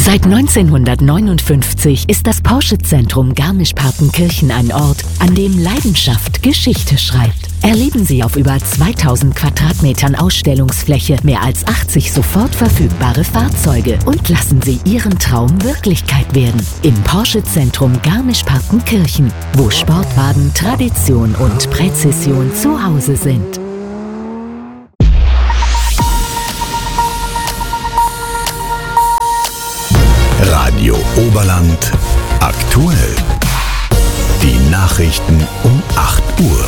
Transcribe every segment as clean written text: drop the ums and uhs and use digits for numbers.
Seit 1959 ist das Porsche-Zentrum Garmisch-Partenkirchen ein Ort, an dem Leidenschaft Geschichte schreibt. Erleben Sie auf über 2000 Quadratmetern Ausstellungsfläche mehr als 80 sofort verfügbare Fahrzeuge und lassen Sie Ihren Traum Wirklichkeit werden. Im Porsche-Zentrum Garmisch-Partenkirchen, wo Sportwagen, Tradition und Präzision zu Hause sind. Radio Oberland aktuell. Die Nachrichten um 8 Uhr.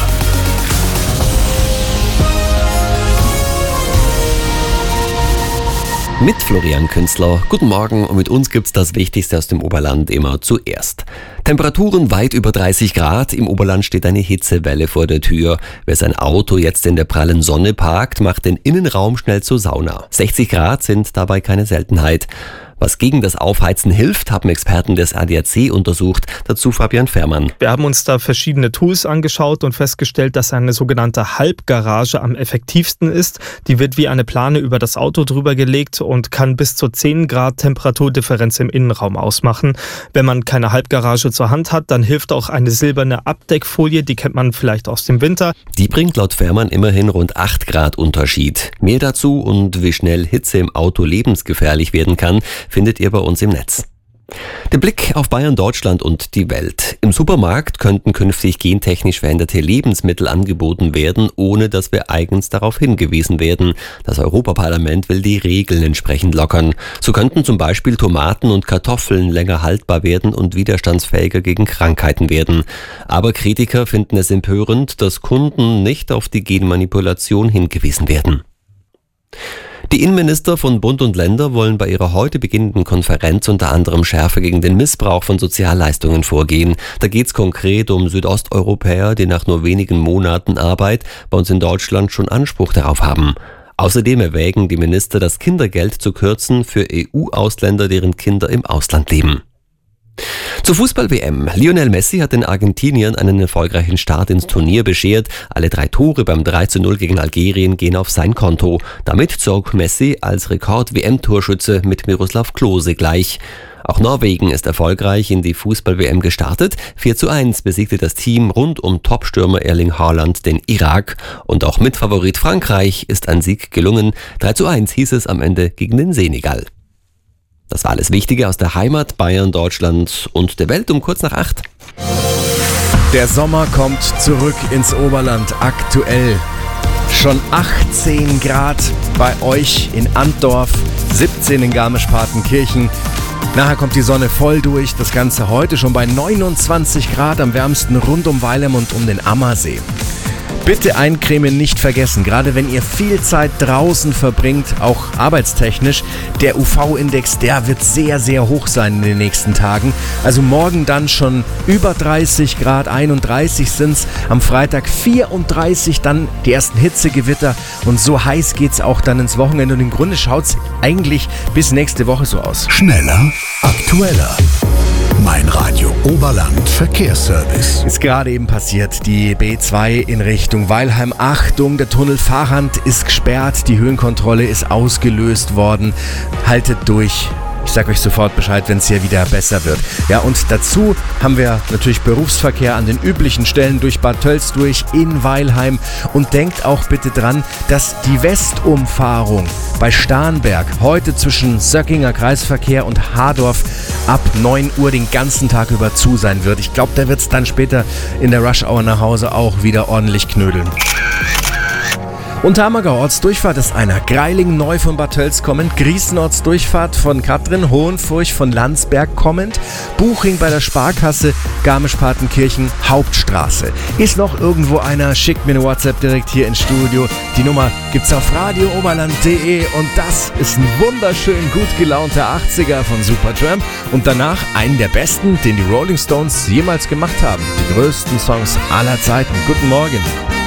Mit Florian Künstler. Guten Morgen und mit uns gibt's das Wichtigste aus dem Oberland immer zuerst. Temperaturen weit über 30 Grad. Im Oberland steht eine Hitzewelle vor der Tür. Wer sein Auto jetzt in der prallen Sonne parkt, macht den Innenraum schnell zur Sauna. 60 Grad sind dabei keine Seltenheit. Was gegen das Aufheizen hilft, haben Experten des ADAC untersucht. Dazu Fabian Fährmann. Wir haben uns da verschiedene Tools angeschaut und festgestellt, dass eine sogenannte Halbgarage am effektivsten ist. Die wird wie eine Plane über das Auto drüber gelegt und kann bis zu 10 Grad Temperaturdifferenz im Innenraum ausmachen. Wenn man keine Halbgarage zur Hand hat, dann hilft auch eine silberne Abdeckfolie, die kennt man vielleicht aus dem Winter. Die bringt laut Fährmann immerhin rund 8 Grad Unterschied. Mehr dazu und wie schnell Hitze im Auto lebensgefährlich werden kann, findet ihr bei uns im Netz. Der Blick auf Bayern, Deutschland und die Welt. Im Supermarkt könnten künftig gentechnisch veränderte Lebensmittel angeboten werden, ohne dass wir eigens darauf hingewiesen werden. Das Europaparlament will die Regeln entsprechend lockern. So könnten zum Beispiel Tomaten und Kartoffeln länger haltbar werden und widerstandsfähiger gegen Krankheiten werden. Aber Kritiker finden es empörend, dass Kunden nicht auf die Genmanipulation hingewiesen werden. Die Innenminister von Bund und Länder wollen bei ihrer heute beginnenden Konferenz unter anderem schärfer gegen den Missbrauch von Sozialleistungen vorgehen. Da geht es konkret um Südosteuropäer, die nach nur wenigen Monaten Arbeit bei uns in Deutschland schon Anspruch darauf haben. Außerdem erwägen die Minister, das Kindergeld zu kürzen für EU-Ausländer, deren Kinder im Ausland leben. Zur Fußball-WM. Lionel Messi hat den Argentiniern einen erfolgreichen Start ins Turnier beschert. Alle 3 Tore beim 3:0 gegen Algerien gehen auf sein Konto. Damit zog Messi als Rekord-WM-Torschütze mit Miroslav Klose gleich. Auch Norwegen ist erfolgreich in die Fußball-WM gestartet. 4:1 besiegte das Team rund um Topstürmer Erling Haaland den Irak. Und auch Mitfavorit Frankreich ist ein Sieg gelungen. 3:1 hieß es am Ende gegen den Senegal. Das war alles Wichtige aus der Heimat, Bayern, Deutschland und der Welt um kurz nach 8. Der Sommer kommt zurück ins Oberland. Aktuell schon 18 Grad bei euch in Antdorf, 17 in Garmisch-Partenkirchen. Nachher kommt die Sonne voll durch. Das Ganze heute schon bei 29 Grad, am wärmsten rund um Weilheim und um den Ammersee. Bitte eincremen nicht vergessen, gerade wenn ihr viel Zeit draußen verbringt, auch arbeitstechnisch. Der UV-Index, der wird sehr, sehr hoch sein in den nächsten Tagen. Also morgen dann schon über 30 Grad, 31 sind es. Am Freitag 34, dann die ersten Hitzegewitter. Und so heiß geht es auch dann ins Wochenende. Und im Grunde schaut es eigentlich bis nächste Woche so aus. Schneller, aktueller. Mein Radio Oberland Verkehrsservice. Ist gerade eben passiert, die B2 in Richtung Weilheim. Achtung, der Tunnel Fahrrand ist gesperrt, die Höhenkontrolle ist ausgelöst worden. Haltet durch. Ich sage euch sofort Bescheid, wenn es hier wieder besser wird. Ja, und dazu haben wir natürlich Berufsverkehr an den üblichen Stellen durch Bad Tölz durch in Weilheim. Und denkt auch bitte dran, dass die Westumfahrung bei Starnberg heute zwischen Söckinger Kreisverkehr und Hardorf ab 9 Uhr den ganzen Tag über zu sein wird. Ich glaube, da wird es dann später in der Rush-Hour nach Hause auch wieder ordentlich knödeln. Unterhammergau Ortsdurchfahrt ist einer, Greilingen neu von Bad Tölz kommend, Griesen Ortsdurchfahrt von Kattrin, Hohenfurch von Landsberg kommend, Buching bei der Sparkasse, Garmisch-Partenkirchen, Hauptstraße. Ist noch irgendwo einer? Schickt mir eine WhatsApp direkt hier ins Studio. Die Nummer gibt's auf radiooberland.de und das ist ein wunderschön gut gelaunter 80er von Supertramp und danach einen der besten, den die Rolling Stones jemals gemacht haben. Die größten Songs aller Zeiten. Guten Morgen.